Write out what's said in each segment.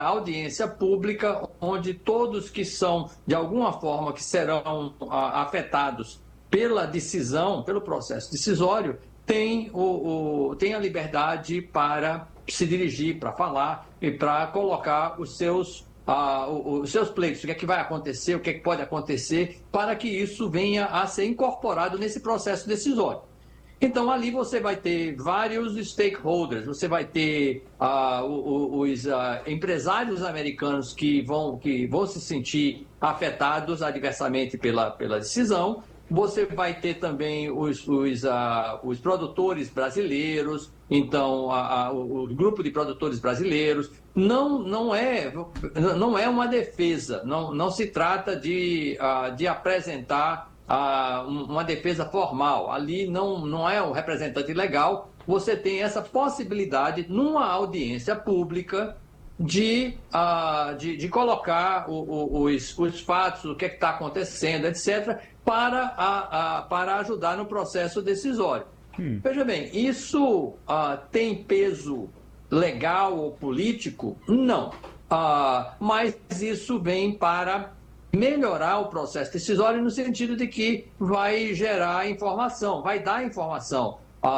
audiência pública, onde todos que são, de alguma forma, que serão afetados pela decisão, pelo processo decisório, têm a liberdade para se dirigir, para falar e para colocar os seus pleitos, o que é que vai acontecer, o que é que pode acontecer, para que isso venha a ser incorporado nesse processo decisório. Então, ali você vai ter vários stakeholders, você vai ter os empresários americanos que vão se sentir afetados adversamente pela decisão, você vai ter também os produtores brasileiros, então o grupo de produtores brasileiros. Não é uma defesa, não se trata de apresentar uma defesa formal. Ali não é o representante legal. Você tem essa possibilidade, numa audiência pública, de colocar os fatos, o que está acontecendo, etc., para ajudar no processo decisório. Veja bem, isso tem peso legal ou político? Não. Mas isso vem para melhorar o processo decisório no sentido de que vai gerar informação, vai dar informação.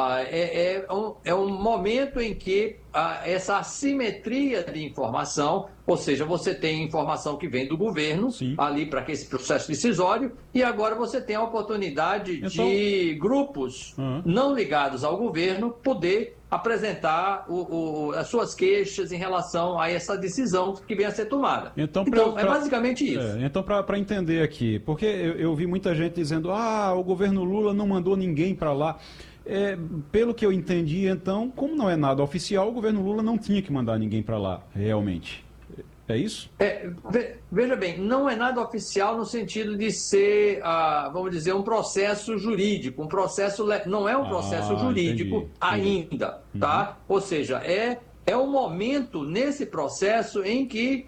É um momento em que essa assimetria de informação, ou seja, você tem informação que vem do governo, sim, ali para esse processo decisório, e agora você tem a oportunidade de grupos não ligados ao governo poder apresentar as suas queixas em relação a essa decisão que vem a ser tomada. Então é basicamente isso. Então, para entender aqui, porque eu vi muita gente dizendo, o governo Lula não mandou ninguém para lá. Pelo que eu entendi, então, como não é nada oficial, o governo Lula não tinha que mandar ninguém para lá, realmente. É isso? Veja bem, não é nada oficial no sentido de ser, vamos dizer, um processo jurídico. Não é um processo jurídico ainda, tá? Ou seja, é um momento nesse processo em que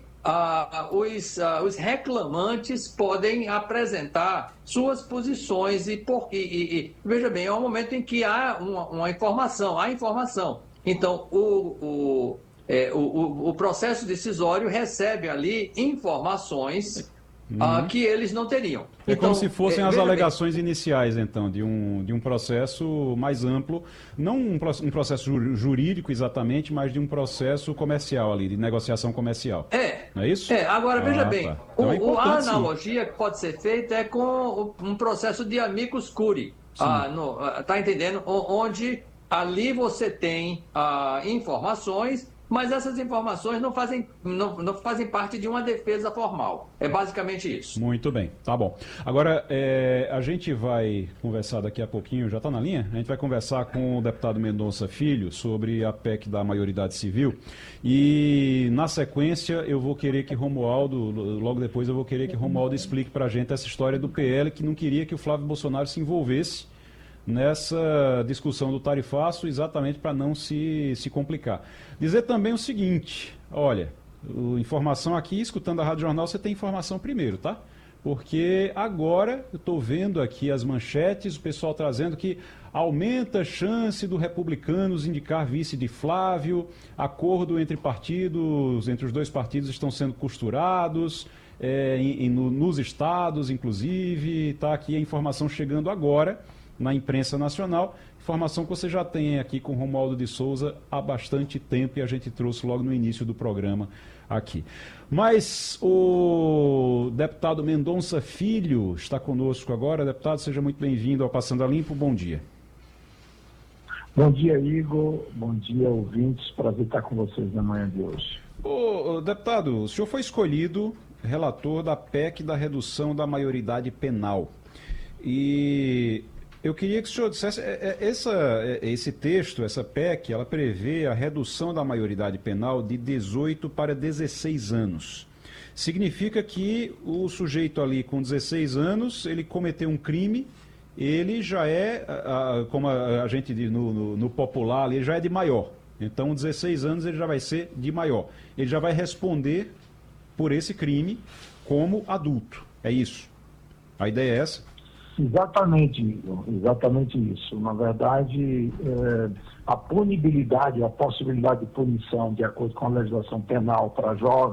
os reclamantes podem apresentar suas posições e veja bem, é um momento em que há uma informação, Então, o processo decisório recebe ali informações que eles não teriam. Então, como se fossem as alegações iniciais, então, de um processo mais amplo, não um processo jurídico exatamente, mas de um processo comercial ali, de negociação comercial. Não é isso? Agora, veja bem, tá. Então a analogia que pode ser feita é com um processo de amicus curiae, tá entendendo? Onde ali você tem informações, mas essas informações não fazem parte de uma defesa formal. É basicamente isso. Muito bem, tá bom. Agora, a gente vai conversar daqui a pouquinho, já está na linha? A gente vai conversar com o deputado Mendonça Filho sobre a PEC da maioridade civil. E, na sequência, eu vou querer que Romualdo, logo depois eu vou querer que Romualdo explique para a gente essa história do PL, que não queria que o Flávio Bolsonaro se envolvesse nessa discussão do tarifaço, exatamente para não se complicar. Dizer também o seguinte, olha, informação aqui, escutando a Rádio Jornal, você tem informação primeiro, tá? Porque agora eu estou vendo aqui as manchetes, o pessoal trazendo que aumenta a chance do Republicanos indicar vice de Flávio, acordo entre partidos, entre os dois partidos estão sendo costurados, nos estados, inclusive, está aqui a informação chegando agora na imprensa nacional, informação que você já tem aqui com Romualdo de Souza há bastante tempo e a gente trouxe logo no início do programa aqui. Mas o deputado Mendonça Filho está conosco agora. Deputado, seja muito bem-vindo ao Passando a Limpo, bom dia. Bom dia, Igor, bom dia, ouvintes, prazer estar com vocês na manhã de hoje. Deputado, o senhor foi escolhido relator da PEC da redução da maioridade penal e eu queria que o senhor dissesse, esse texto, essa PEC, ela prevê a redução da maioridade penal de 18 para 16 anos. Significa que o sujeito ali com 16 anos, ele cometeu um crime, ele já como a gente diz no popular, ele já é de maior. Então, 16 anos ele já vai ser de maior. Ele já vai responder por esse crime como adulto. É isso. A ideia é essa? Exatamente, Igor, exatamente isso. Na verdade, a punibilidade, a possibilidade de punição de acordo com a legislação penal para jovens,